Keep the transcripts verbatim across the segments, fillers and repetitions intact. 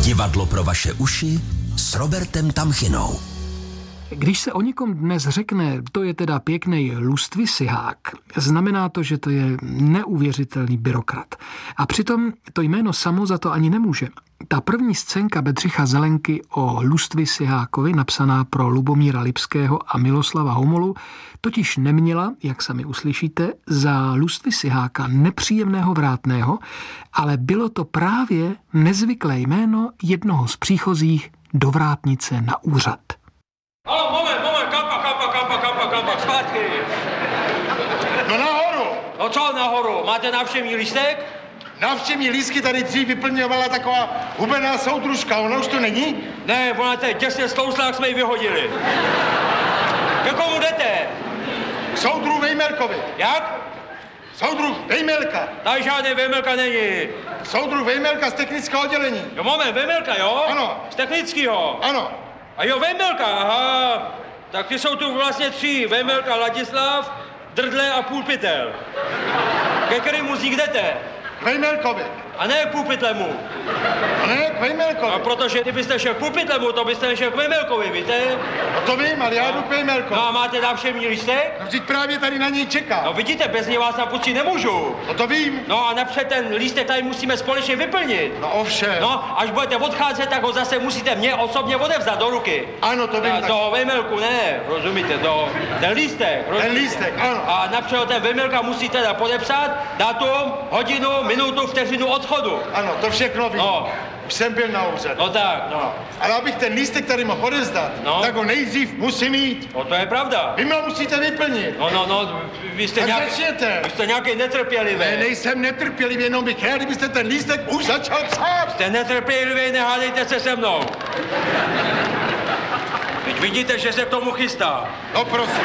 Divadlo pro vaše uši s Robertem Tamchinou. Když se o někom dnes řekne, to je teda pěkný lustvysihák, znamená to, že to je neuvěřitelný byrokrat. A přitom to jméno samo za to ani nemůže. Ta první scénka Bedřicha Zelenky o lustvisihákovi, napsaná pro Lubomíra Lipského a Miloslava Homolu, totiž neměla, jak sami uslyšíte, za lustvisiháka nepříjemného vrátného, ale bylo to právě nezvyklé jméno jednoho z příchozích do vrátnice na úřad. Halo, moment, moment, kampa, kampa, kampa, kampa, kampa, zpátky. No nahoru. No co nahoru, máte návštěvní lístek? Návštěvní lístky tady dřív vyplňovala taková hubená soudružka, ona už to není? Ne, ona teď těsně stlousla, jak jsme ji vyhodili. Ke komu jdete? Soudruh Vejmelkovi. Jak? Soudruh Vejmelka. Tady žádný Vejmelka není. Soudruh Vejmelka z technického oddělení. Jo, moment, Vejmelka, jo? Ano. Z technického? Ano. A jo, Vejmelka, aha. Tak ty jsou tu vlastně tři. Vejmelka, Ladislav, Drdle a Půlpytel. Ke kterému z nich jdete? Vejmelkovi. A ne k Půlpytlemu. A ne k Vejmelkovi. A protože kdybyste šel k Půlpytlemu, to byste šel k Vejmelkovi, víte? No to vím, ale já jdu k Vejmelkovi. No a máte návštěvní lístek? No vždyť právě tady na něj čeká. No vidíte, bez něj vás napustit nemůžu. No to vím. No a napřed ten lístek tady musíme společně vyplnit. No ovšem. No, až budete odcházet, tak ho zase musíte mě osobně odevzdat do ruky. Ano, to vím. A tak... do Vejmelku, ne, rozumíte, do ten lístek. Rozumíte? Ten lístek, ano. A napřed ten Vejmelka musíte teda podepsat, datum, hodinu, minutu, vteřinu odchodu. Ano, to všechno vím. No. Už jsem byl na úřadu. No tak, no. Ale abych ten lístek tady mohl odevzdat, No. tak ho nejdřív musím mít. No to je pravda. Vy mě musíte vyplnit. No, no, no, vy jste Tak nějaký... začněte. Vy jste nějaký netrpělivý. Ne, nejsem netrpělivý, jenom bych rád, kdybyste ten lístek už začal psát. Jste netrpělivý, nehádejte se se mnou. Teď vidíte, že se k tomu chystá. No prosím.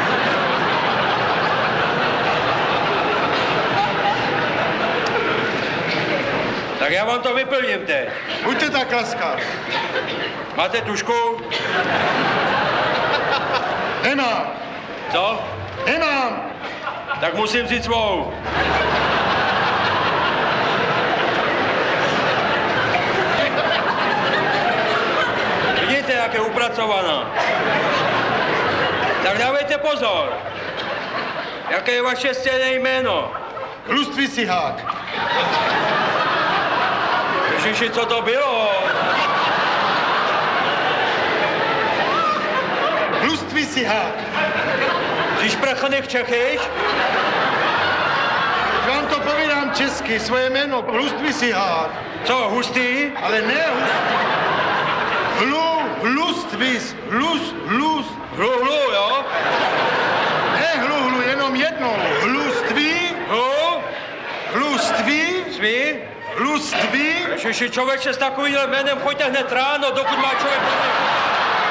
Tak já vám to vyplním teď. Buďte tak laskav. Máte tušku? Nemám. Co? Nemám. Tak musím vzít svou. Vidíte, jak je upracovaná. Tak dávejte pozor. Jaké je vaše scénné jméno? Lustvysihák. Ježiši, co to bylo? Lustvysihák. Jsi šprchaných Čechyš? Vám to povídám česky, svoje jméno, Lustvysihák. Co, hustý? Ale ne hustý. Hlu, hlustvis, hlus, hlus. Hlu, hlu, jo? Ne hlu, hlu, jenom jednou. Hluství, Hlu? hluství, Svý? hluství. Ježiši, člověče, s takovým jménem choďte hned ráno, dokud má člověk...